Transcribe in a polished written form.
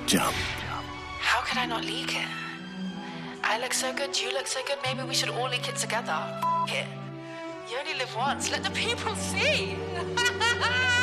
jump. How could I not leak it? I look so good, you look so good, maybe we should all leak it together. F it. You only live once, let the people see.